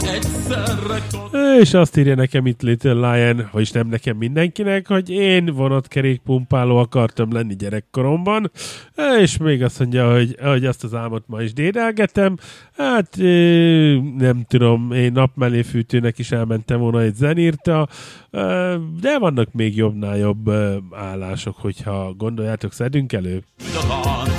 És azt írja nekem itt Little Lion, vagyis nem nekem, mindenkinek, hogy én vonatkerékpumpáló akartam lenni gyerekkoromban, és még azt mondja, hogy azt az álmot ma is dédelgetem. Hát nem tudom, én napmelléfűtőnek is elmentem volna egy zenírta, de vannak még jobbnál jobb állások, hogyha gondoljátok, szedünk elő.